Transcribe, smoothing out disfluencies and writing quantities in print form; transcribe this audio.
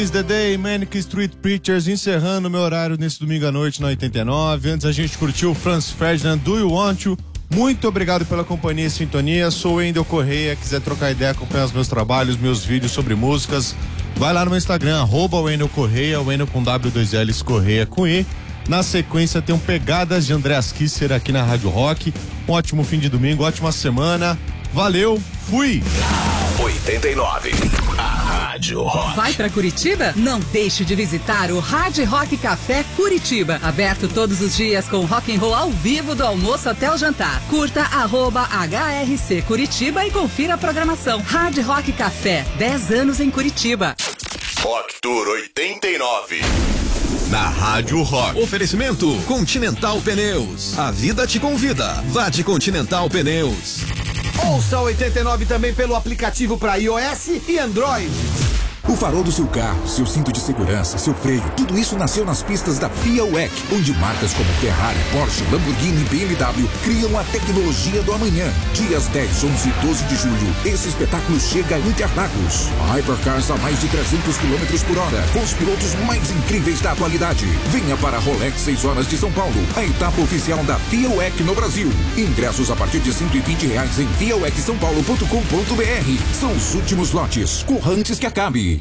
The Day, Manic Street Preachers, encerrando meu horário nesse domingo à noite na 89. Antes a gente curtiu Franz Ferdinand, Do You Want To? Muito obrigado pela companhia e sintonia. Sou o Wendel Correia. Quiser trocar ideia, acompanhar os meus trabalhos, meus vídeos sobre músicas, vai lá no meu Instagram, @Wendel Correia, Wendel com W2Ls, Correia com I. Na sequência tem Pegadas de Andreas Kisser aqui na Rádio Rock. Um ótimo fim de domingo, ótima semana. Valeu, fui! 89. A Rádio Rock. Vai pra Curitiba? Não deixe de visitar o Hard Rock Café Curitiba. Aberto todos os dias com rock and roll ao vivo do almoço até o jantar. Curta @HRC Curitiba e confira a programação. Hard Rock Café, 10 anos em Curitiba. Rock Tour 89. Na Rádio Rock. Oferecimento Continental Pneus. A vida te convida. Vá de Continental Pneus. Ouça 89 também pelo aplicativo para iOS e Android. O farol do seu carro, seu cinto de segurança, seu freio, tudo isso nasceu nas pistas da FIA WEC, onde marcas como Ferrari, Porsche, Lamborghini e BMW criam a tecnologia do amanhã. Dias 10, 11 e 12 de julho, esse espetáculo chega a Interlagos. Hypercars a mais de 300 km por hora, com os pilotos mais incríveis da atualidade. Venha para a Rolex 6 horas de São Paulo, a etapa oficial da FIA WEC no Brasil. Ingressos a partir de R$120 em fiawecsaopaulo.com.br. São os últimos lotes. Corra antes que acabe.